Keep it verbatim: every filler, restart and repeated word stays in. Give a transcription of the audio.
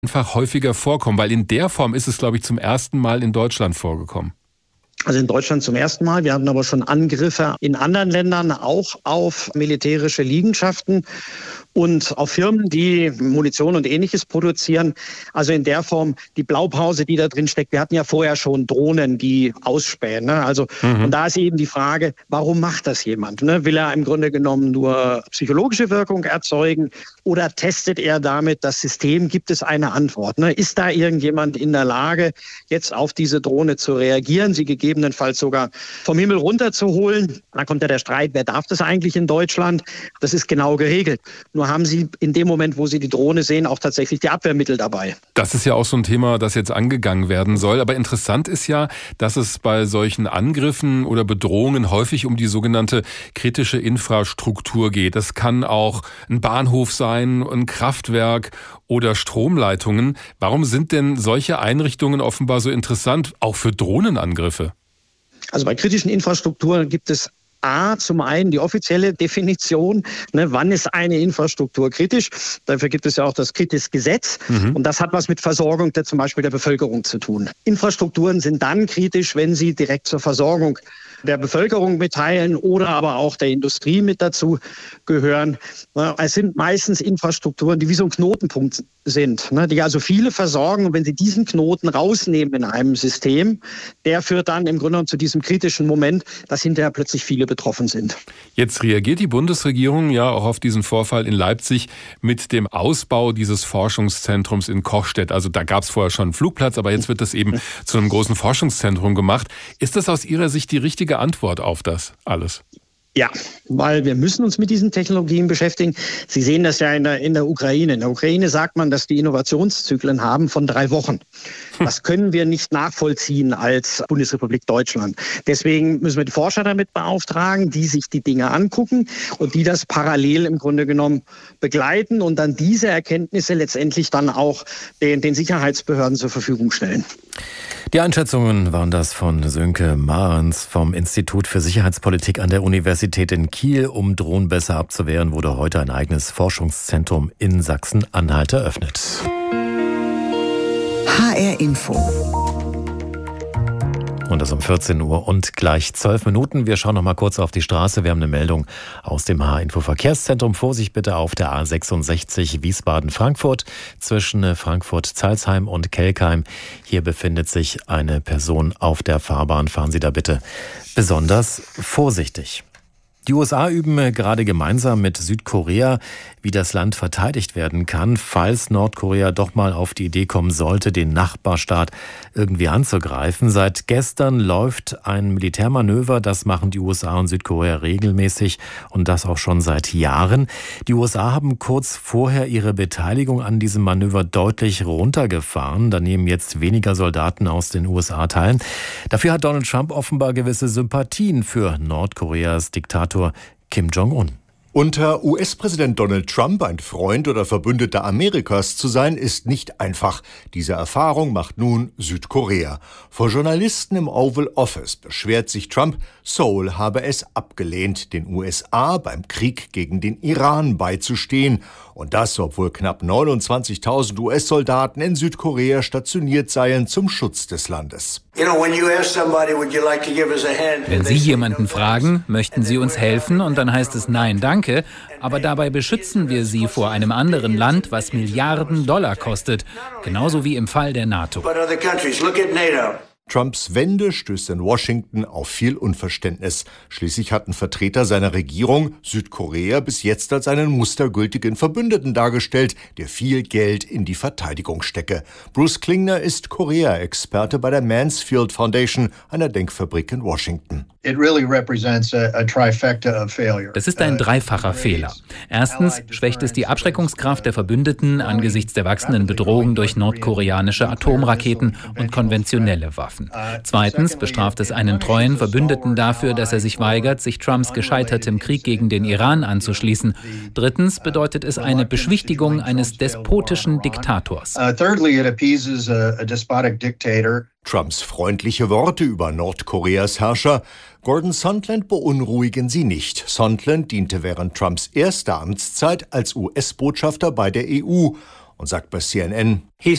einfach häufiger vorkommen? Weil in der Form ist es, glaube ich, zum ersten Mal in Deutschland vorgekommen. Also in Deutschland zum ersten Mal. Wir hatten aber schon Angriffe in anderen Ländern, auch auf militärische Liegenschaften und auf Firmen, die Munition und Ähnliches produzieren. Also in der Form die Blaupause, die da drin steckt. Wir hatten ja vorher schon Drohnen, die ausspähen. Ne? Also mhm. Und da ist eben die Frage, warum macht das jemand? Ne? Will er im Grunde genommen nur psychologische Wirkung erzeugen oder testet er damit das System? Gibt es eine Antwort? Ne? Ist da irgendjemand in der Lage, jetzt auf diese Drohne zu reagieren, sie gegebenenfalls sogar vom Himmel runterzuholen? Da kommt ja der Streit, wer darf das eigentlich in Deutschland? Das ist genau geregelt. Nur haben Sie in dem Moment, wo Sie die Drohne sehen, auch tatsächlich die Abwehrmittel dabei. Das ist ja auch so ein Thema, das jetzt angegangen werden soll. Aber interessant ist ja, dass es bei solchen Angriffen oder Bedrohungen häufig um die sogenannte kritische Infrastruktur geht. Das kann auch ein Bahnhof sein, ein Kraftwerk oder Stromleitungen. Warum sind denn solche Einrichtungen offenbar so interessant, auch für Drohnenangriffe? Also bei kritischen Infrastrukturen gibt es A, zum einen die offizielle Definition, ne, wann ist eine Infrastruktur kritisch? Dafür gibt es ja auch das Kritisch-Gesetz mhm. und das hat was mit Versorgung der, zum Beispiel der Bevölkerung zu tun. Infrastrukturen sind dann kritisch, wenn sie direkt zur Versorgung der Bevölkerung mitteilen oder aber auch der Industrie mit dazu gehören. Es sind meistens Infrastrukturen, die wie so ein Knotenpunkt sind, die also viele versorgen. Und wenn Sie diesen Knoten rausnehmen in einem System, der führt dann im Grunde genommen zu diesem kritischen Moment, dass hinterher plötzlich viele betroffen sind. Jetzt reagiert die Bundesregierung ja auch auf diesen Vorfall in Leipzig mit dem Ausbau dieses Forschungszentrums in Kochstedt. Also da gab es vorher schon einen Flugplatz, aber jetzt wird das eben zu einem großen Forschungszentrum gemacht. Ist das aus Ihrer Sicht die richtige Antwort auf das alles? Ja, weil wir müssen uns mit diesen Technologien beschäftigen. Sie sehen das ja in der, in der Ukraine. In der Ukraine sagt man, dass die Innovationszyklen haben von drei Wochen. Das können wir nicht nachvollziehen als Bundesrepublik Deutschland. Deswegen müssen wir die Forscher damit beauftragen, die sich die Dinge angucken und die das parallel im Grunde genommen begleiten und dann diese Erkenntnisse letztendlich dann auch den, den Sicherheitsbehörden zur Verfügung stellen. Die Einschätzungen waren das von Sönke Mahrens vom Institut für Sicherheitspolitik an der Universität in Kiel. Um Drohnen besser abzuwehren, wurde heute ein eigenes Forschungszentrum in Sachsen-Anhalt eröffnet. H R Info. Und das um vierzehn Uhr und gleich zwölf Minuten. Wir schauen noch mal kurz auf die Straße. Wir haben eine Meldung aus dem H R-Info Verkehrszentrum. Vorsicht bitte auf der A sechsundsechzig Wiesbaden-Frankfurt zwischen Frankfurt-Zalsheim und Kelkheim. Hier befindet sich eine Person auf der Fahrbahn. Fahren Sie da bitte besonders vorsichtig. Die U S A üben gerade gemeinsam mit Südkorea, wie das Land verteidigt werden kann, falls Nordkorea doch mal auf die Idee kommen sollte, den Nachbarstaat irgendwie anzugreifen. Seit gestern läuft ein Militärmanöver, das machen die U S A und Südkorea regelmäßig und das auch schon seit Jahren. Die U S A haben kurz vorher ihre Beteiligung an diesem Manöver deutlich runtergefahren. Da nehmen jetzt weniger Soldaten aus den U S A teil. Dafür hat Donald Trump offenbar gewisse Sympathien für Nordkoreas Diktator Kim Jong-un. Unter U S-Präsident Donald Trump ein Freund oder Verbündeter Amerikas zu sein, ist nicht einfach. Diese Erfahrung macht nun Südkorea. Vor Journalisten im Oval Office beschwert sich Trump, Seoul habe es abgelehnt, den U S A beim Krieg gegen den Iran beizustehen. Und das, obwohl knapp neunundzwanzigtausend U S-Soldaten in Südkorea stationiert seien zum Schutz des Landes. Wenn Sie jemanden fragen, möchten Sie uns helfen? Und dann heißt es nein, danke. Aber dabei beschützen wir Sie vor einem anderen Land, was Milliarden Dollar kostet. Genauso wie im Fall der NATO. Trumps Wende stößt in Washington auf viel Unverständnis. Schließlich hatten Vertreter seiner Regierung Südkorea bis jetzt als einen mustergültigen Verbündeten dargestellt, der viel Geld in die Verteidigung stecke. Bruce Klingner ist Korea-Experte bei der Mansfield Foundation, einer Denkfabrik in Washington. Das ist ein dreifacher Fehler. Erstens schwächt es die Abschreckungskraft der Verbündeten angesichts der wachsenden Bedrohung durch nordkoreanische Atomraketen und konventionelle Waffen. Zweitens bestraft es einen treuen Verbündeten dafür, dass er sich weigert, sich Trumps gescheitertem Krieg gegen den Iran anzuschließen. Drittens bedeutet es eine Beschwichtigung eines despotischen Diktators. Trumps freundliche Worte über Nordkoreas Herrscher Gordon Sondland beunruhigen sie nicht. Sondland diente während Trumps erster Amtszeit als U S-Botschafter bei der E U und sagt bei C N N: